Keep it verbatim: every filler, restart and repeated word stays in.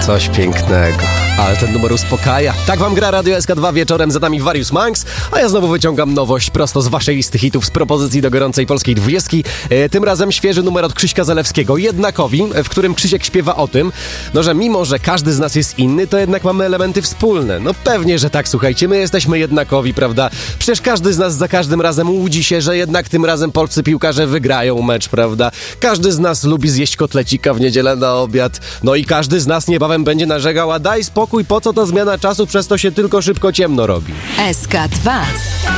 Coś pięknego. Ale ten numer uspokaja. Tak wam gra Radio S K dwa wieczorem, za nami Various Monks, a ja znowu wyciągam nowość prosto z waszej listy hitów z propozycji do gorącej polskiej dwudziestki. E, tym razem świeży numer od Krzyśka Zalewskiego, Jednakowi, w którym Krzysiek śpiewa o tym, no że mimo, że każdy z nas jest inny, to jednak mamy elementy wspólne. No pewnie, że tak, słuchajcie, my jesteśmy jednakowi, prawda? Przecież każdy z nas za każdym razem łudzi się, że jednak tym razem polscy piłkarze wygrają mecz, prawda? Każdy z nas lubi zjeść kotlecika w niedzielę na obiad, no i każdy z nas niebawem będzie narzekał, a daj spokój, po co to zmiana czasu, przez to się tylko szybko ciemno robi. S K dwa.